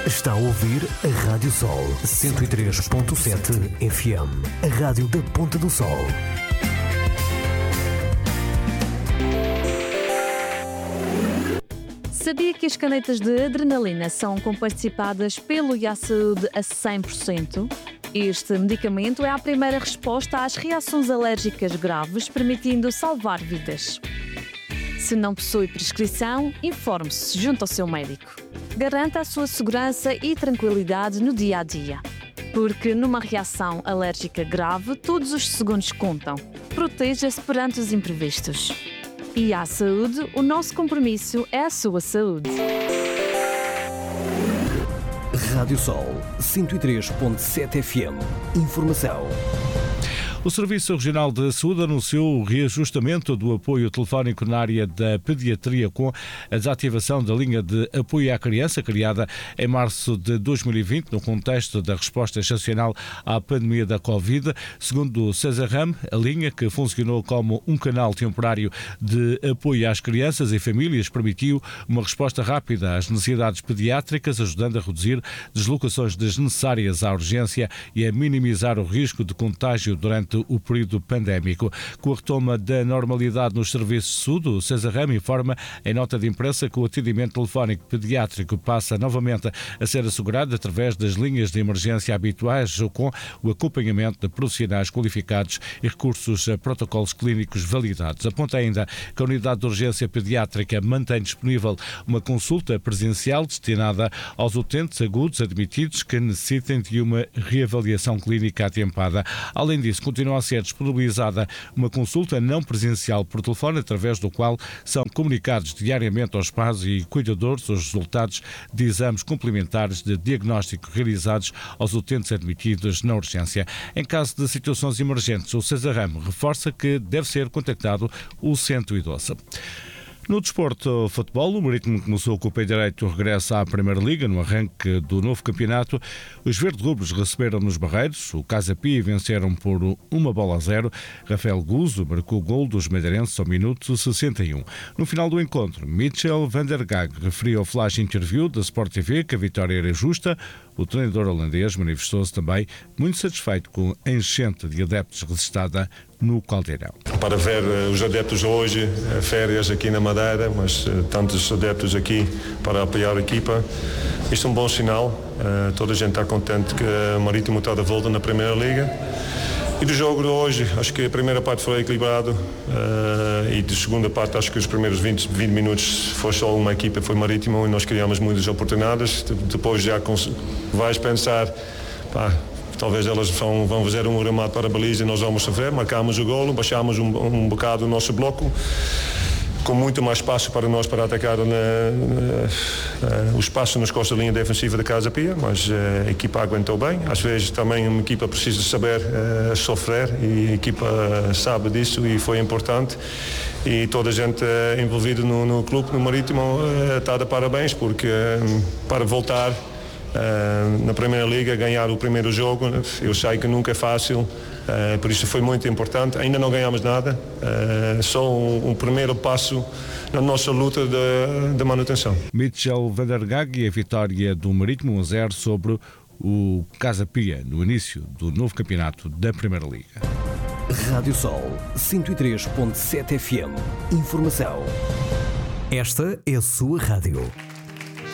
Está a ouvir a Rádio Sol 103.7 FM, a rádio da Ponta do Sol. Sabia que as canetas de adrenalina são comparticipadas pelo Yasaúde a 100%? Este medicamento é a primeira resposta às reações alérgicas graves, permitindo salvar vidas. Se não possui prescrição, informe-se junto ao seu médico. Garanta a sua segurança e tranquilidade no dia a dia. Porque numa reação alérgica grave, todos os segundos contam. Proteja-se perante os imprevistos. E à saúde, o nosso compromisso é a sua saúde. Rádio Sol 103.7 FM. Informação. O Serviço Regional de Saúde anunciou o reajustamento do apoio telefónico na área da pediatria com a desativação da linha de apoio à criança, criada em março de 2020, no contexto da resposta excepcional à pandemia da Covid. Segundo o Cesarram, a linha, que funcionou como um canal temporário de apoio às crianças e famílias, permitiu uma resposta rápida às necessidades pediátricas, ajudando a reduzir deslocações desnecessárias à urgência e a minimizar o risco de contágio durante o período pandémico. Com a retoma da normalidade nos serviços de saúde, o Cesarram informa em nota de imprensa que o atendimento telefónico pediátrico passa novamente a ser assegurado através das linhas de emergência habituais ou com o acompanhamento de profissionais qualificados e recursos a protocolos clínicos validados. Aponta ainda que a unidade de urgência pediátrica mantém disponível uma consulta presencial destinada aos utentes agudos admitidos que necessitem de uma reavaliação clínica atempada. Além disso, continua a ser disponibilizada uma consulta não presencial por telefone, através do qual são comunicados diariamente aos pais e cuidadores os resultados de exames complementares de diagnóstico realizados aos utentes admitidos na urgência. Em caso de situações emergentes, o Cesarram reforça que deve ser contactado o 112. No desporto futebol, o Marítimo começou com o pé direito, regressa à Primeira Liga. No arranque do novo campeonato, os verde-rubros receberam nos Barreiros o Casa Pia e venceram por 1-0. Rafael Guzo marcou o gol dos madeirenses ao minuto 61. No final do encontro, Mitchell van der Gag referiu ao Flash Interview da Sport TV que a vitória era justa. O treinador holandês manifestou-se também muito satisfeito com a enchente de adeptos registada no Caldeirão. Para ver os adeptos hoje, férias aqui na Madeira, mas tantos adeptos aqui para apoiar a equipa, isto é um bom sinal. Toda a gente está contente que o Marítimo está de volta na Primeira Liga. E do jogo de hoje, acho que a primeira parte foi equilibrado e da segunda parte acho que os primeiros 20 minutos foi só uma equipa, foi Marítimo, e nós criamos muitas oportunidades. Depois já vais pensar, talvez elas vão fazer um remate para a baliza e nós vamos sofrer. Marcámos o golo, baixámos um bocado o nosso bloco, com muito mais espaço para nós para atacar o espaço nas costas da linha defensiva da Casa Pia, mas a equipa aguentou bem. Às vezes também uma equipa precisa saber sofrer e a equipa sabe disso e foi importante. E toda a gente envolvida no clube, no Marítimo, está de parabéns, porque para voltar na Primeira Liga, ganhar o primeiro jogo, eu sei que nunca é fácil, por isso foi muito importante. Ainda não ganhamos nada, só um primeiro passo na nossa luta de manutenção. Mitchell van der Gag e a vitória do Marítimo 1-0 sobre o Casa Pia no início do novo campeonato da Primeira Liga. Rádio Sol 103.7 FM. Informação. Esta é a sua rádio.